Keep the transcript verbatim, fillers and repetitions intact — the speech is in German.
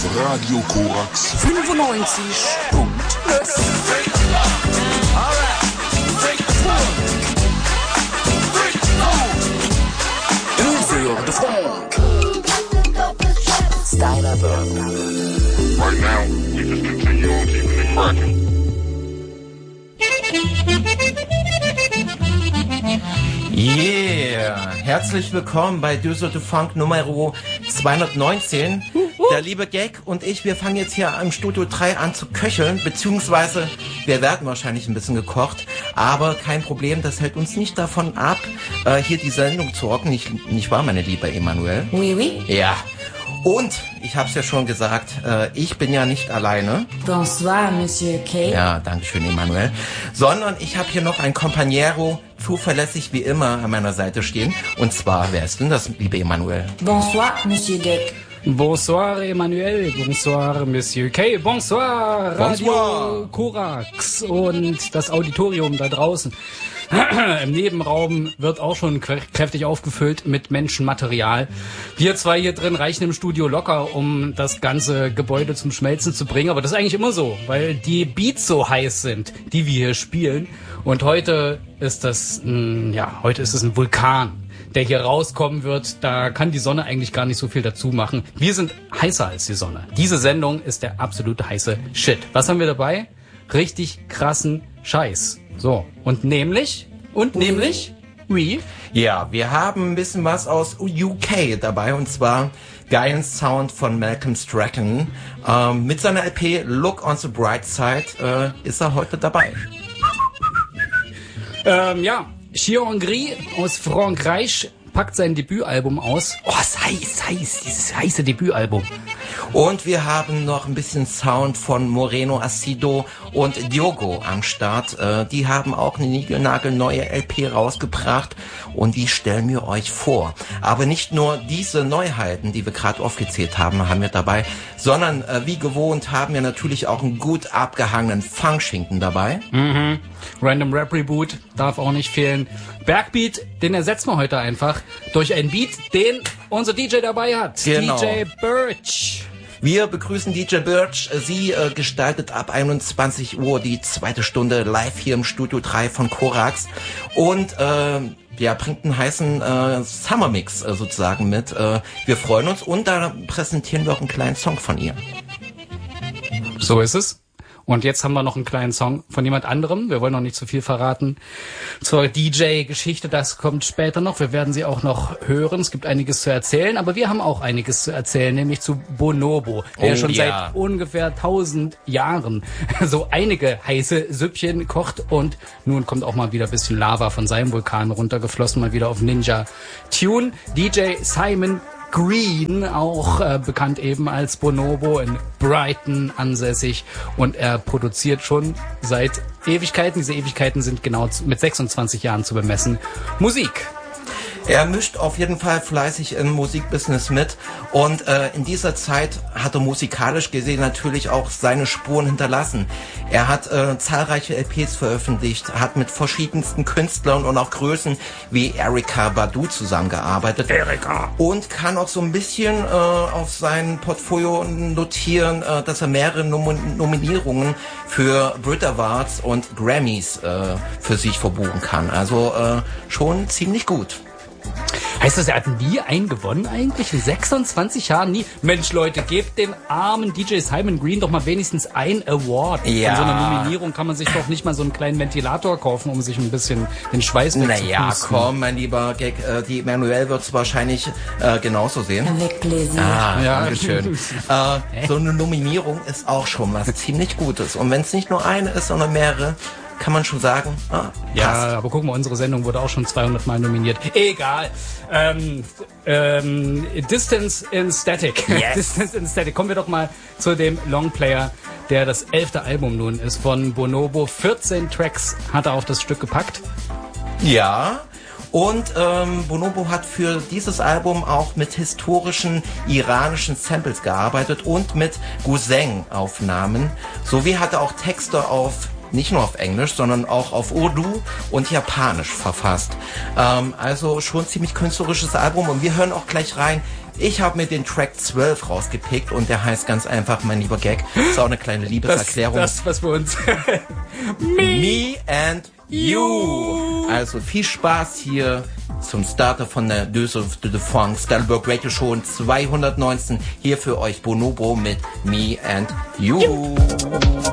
Radio Korax fünfundneunzig Punkt null. Für de Funk. Stylerbird. Right now, we just continue on keeping it cracking. Yeah, herzlich willkommen bei Düsel de Funk Nummer zweihundertneunzehn. Der liebe Gag und ich, wir fangen jetzt hier im Studio drei an zu köcheln, beziehungsweise wir werden wahrscheinlich ein bisschen gekocht, aber kein Problem, das hält uns nicht davon ab, äh, hier die Sendung zu rocken, nicht, nicht wahr, meine liebe Emanuel? Oui, oui. Ja. Und, ich hab's ja schon gesagt, äh, ich bin ja nicht alleine. Bonsoir, Monsieur K. Ja, danke schön, Emanuel. Sondern ich habe hier noch ein Companiero, zuverlässig wie immer an meiner Seite stehen. Und zwar, wer ist denn das, liebe Emanuel? Bonsoir, Monsieur Gag. Bonsoir Emmanuel, bonsoir Monsieur K, bonsoir Radio Bonsoir. Korax und das Auditorium da draußen. Im Nebenraum wird auch schon kräftig aufgefüllt mit Menschenmaterial. Wir zwei hier drin reichen im Studio locker, um das ganze Gebäude zum Schmelzen zu bringen. Aber das ist eigentlich immer so, weil die Beats so heiß sind, die wir hier spielen. Und heute ist das, mh, ja, heute ist es ein Vulkan, der hier rauskommen wird. Da kann die Sonne eigentlich gar nicht so viel dazu machen. Wir sind heißer als die Sonne. Diese Sendung ist der absolute heiße Shit. Was haben wir dabei? Richtig krassen Scheiß. So, und nämlich, und nämlich, wie? Ja, wir haben ein bisschen was aus U K dabei, und zwar geilen Sound von Malcolm Stratton. Ähm, mit seiner L P Look on the Bright Side äh, ist er heute dabei. Ähm, ja, Chiangri aus Frankreich packt sein Debütalbum aus. Oh, es heiß, heiß, dieses heiße Debütalbum. Und wir haben noch ein bisschen Sound von Moreno Acido und Diogo am Start. Äh, die haben auch eine niegelnagelneue L P rausgebracht und die stellen wir euch vor. Aber nicht nur diese Neuheiten, die wir gerade aufgezählt haben, haben wir dabei, sondern äh, wie gewohnt haben wir natürlich auch einen gut abgehangenen Funkschinken dabei. Mhm. Random Rap Reboot darf auch nicht fehlen. Bergbeat, den ersetzen wir heute einfach durch einen Beat, den unser D J dabei hat. Genau. D J Birch. Wir begrüßen D J Birch. Sie äh, gestaltet ab einundzwanzig Uhr die zweite Stunde live hier im Studio drei von Korax und äh, ja, bringt einen heißen äh, Summer Mix äh, sozusagen mit. Äh, wir freuen uns und da präsentieren wir auch einen kleinen Song von ihr. So ist es. Und jetzt haben wir noch einen kleinen Song von jemand anderem. Wir wollen noch nicht zu viel verraten zur D J-Geschichte. Das kommt später noch. Wir werden sie auch noch hören. Es gibt einiges zu erzählen. Aber wir haben auch einiges zu erzählen, nämlich zu Bonobo, der oh, schon ja. seit ungefähr tausend Jahren so einige heiße Süppchen kocht. Und nun kommt auch mal wieder ein bisschen Lava von seinem Vulkan runtergeflossen, mal wieder auf Ninja Tune. D J Simon Green, auch äh, bekannt eben als Bonobo, in Brighton ansässig, und er produziert schon seit Ewigkeiten, diese Ewigkeiten sind genau mit sechsundzwanzig Jahren zu bemessen, Musik. Er mischt auf jeden Fall fleißig im Musikbusiness mit und äh, in dieser Zeit hat er musikalisch gesehen natürlich auch seine Spuren hinterlassen. Er hat äh, zahlreiche L Ps veröffentlicht, hat mit verschiedensten Künstlern und auch Größen wie Erykah Badu zusammengearbeitet. Erykah. Und kann auch so ein bisschen äh, auf sein Portfolio notieren, äh, dass er mehrere Nom- Nominierungen für Brit Awards und Grammys äh, für sich verbuchen kann. Also äh, schon ziemlich gut. Heißt das, er hat nie einen gewonnen eigentlich? In sechsundzwanzig Jahren nie? Mensch, Leute, gebt dem armen D J Simon Green doch mal wenigstens ein Award. Ja. Von so einer Nominierung kann man sich doch nicht mal so einen kleinen Ventilator kaufen, um sich ein bisschen den Schweiß wegzupusten. Naja, komm, mein lieber Gag, äh, die Emanuel wird es wahrscheinlich äh, genauso sehen. Avec plaisir. Ah, Ja. Dankeschön. äh, so eine Nominierung ist auch schon was ziemlich Gutes. Und wenn es nicht nur eine ist, sondern mehrere, kann man schon sagen, ah, Ja, passt. aber guck mal, unsere Sendung wurde auch schon zweihundert Mal nominiert. Egal. Ähm, ähm, Distance in Static. Yes. Distance in Static. Kommen wir doch mal zu dem Longplayer, der das elfte Album nun ist von Bonobo. vierzehn Tracks hat er auf das Stück gepackt. Ja. Und ähm, Bonobo hat für dieses Album auch mit historischen iranischen Samples gearbeitet und mit Guzheng-Aufnahmen. Sowie hat er auch Texte auf nicht nur auf Englisch, sondern auch auf Urdu und Japanisch verfasst. Ähm, also schon ziemlich künstlerisches Album und wir hören auch gleich rein, Ich habe mir den Track zwölf rausgepickt und der heißt ganz einfach, mein lieber Gag, ist auch eine kleine Liebeserklärung. Das, das was für uns. Me and You. Also viel Spaß hier zum Starter von der Deux of the Funk Stalberg Radio Show zweihundertneunzehn. Hier für euch Bonobo mit Me and You.